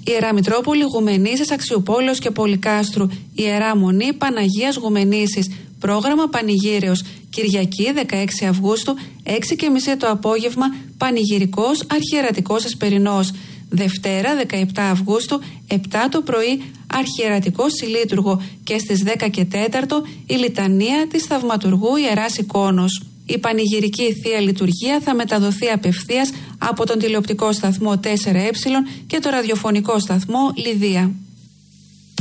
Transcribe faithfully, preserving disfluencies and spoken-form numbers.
Ιερά Μητρόπολη Γουμενήσης, Αξιουπόλεως και Πολυκάστρου. Ιερά Μονή Παναγίας Γουμενήσης. Πρόγραμμα Πανηγύρεως. Κυριακή δεκαέξι Αυγούστου, έξι και μισή το απόγευμα, Πανηγυρικός Αρχιερατικός Εσπερινός. Δευτέρα δεκαεπτά Αυγούστου, επτά το πρωί, Αρχιερατικό Συλλήτουργο και στις δέκα και τέσσερα η Λιτανία της Θαυματουργού Ιεράς Εικόνος. Η πανηγυρική Θεία Λειτουργία θα μεταδοθεί απευθείας από τον τηλεοπτικό σταθμό τέσσερα ε και το ραδιοφωνικό σταθμό Λιδία.